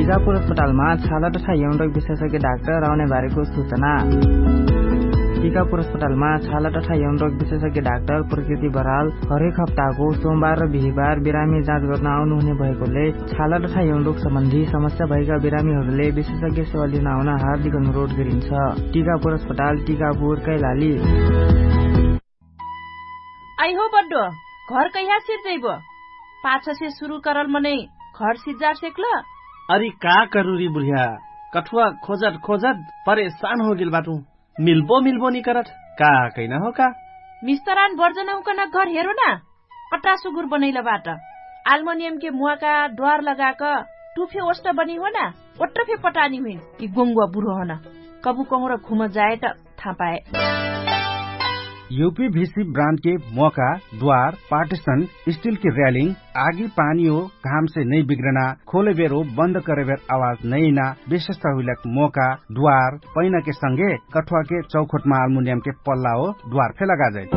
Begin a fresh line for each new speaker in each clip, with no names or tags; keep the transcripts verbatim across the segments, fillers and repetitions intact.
टिकापुर अस्पतालमा छाला तथा यौन रोग विशेषज्ञ डाक्टर आउने बारेको सूचना। टिकापुर अस्पतालमा छाला तथा यौन रोग विशेषज्ञ डाक्टर प्रकृति बराल हरेक हप्ताको सोमबार र बिहीबार बिरामी जाँच गर्न आउनुहुने भएकोले छाला तथा यौन रोग सम्बन्धी समस्या भएका बिरामीहरूले विशेषज्ञ सेवा लिन आउन हार्दिक अनुरोध गरिन्छ। टिकापुर अस्पताल, टिकापुर, कैलाली।
आई हो बड्डो घर कहिया सिर जइबो? पाछ से शुरू करल मने घर सिजार सेकल।
अरे का करूरी बुढ़िया, कठुआ खोजत खोजत परेशान हो गेल बाटू। मिलबो मिलबो नि करत का कैना हो का?
मिस्तरान बर्जना उकना घर हेरो ना, कटा सुगुर बनैला बाट एल्युमिनियम के मुआ का द्वार लगाक टुफे ओष्ट बनी हो ना, ओट्टफे पटानी हुई कि गोंगुआ बुढ़ो हो ना, कबू कहूँ र घुम जाए त था पाए।
यूपीवीसी ब्रांड के मौका, द्वार, पार्टीशन, स्टील की रेलिंग, आगी पानी हो घाम से नहीं बिगड़ना, खोले बेर हो बंद करे बेर आवाज नहीं ना, विशेषता हुई मौका, द्वार, पैना के संगे कठुआ के चौखट में एल्युमिनियम के पल्ला हो द्वार फे लगा जाए।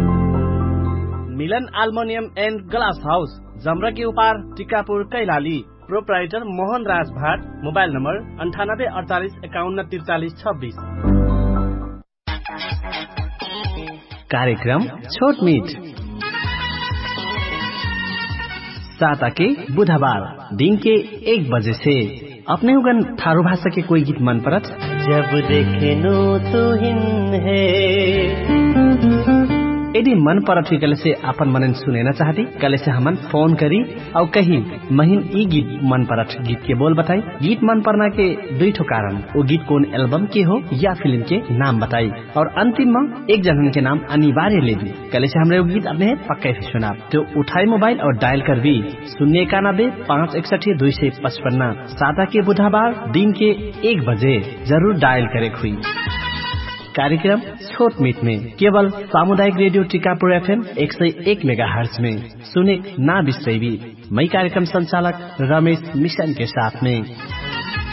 मिलन एल्युमिनियम एंड ग्लास हाउस, जमरा के उपार, टिकापुर, कैलाली। प्रोप्राइटर मोहन राज भाट। मोबाइल नंबर अंठानब्बे अड़तालीस इक्यावन तिरचालीस छब्बीस।
कार्यक्रम छोट मीट साता के बुधवार दिन के एक बजे से अपने उगन थारू भाषा के कोई गीत मन परत?
जब देखे नो तो हिन है।
यदि मन परत हुई कले से अपन मनन सुनेना चाहती कले से हमन फोन करी और कही महीन ई गीत मन परत गीत के बोल बताई। गीत मन परना के दुई ठो कारण, वो गीत कौन एल्बम के हो या फिल्म के नाम बताई और अंतिम में एक जनन के नाम अनिवार्य ले दी। कले से हमरे वो गीत अपने पक्के से सुना तो उठाई मोबाइल और डायल कर भी शून्य इक्यानबे पाँच इकसठी दुई सौ पचपन्ना साता के बुधवार दिन के एक बजे जरूर डायल करे हुई। कार्यक्रम छोट मीट में केवल सामुदायिक रेडियो टिकापुर एफएम एक सौ एक मेगा हर्ट्ज में सुने ना बिसरेबी। मई कार्यक्रम संचालक रमेश मिशन के साथ में।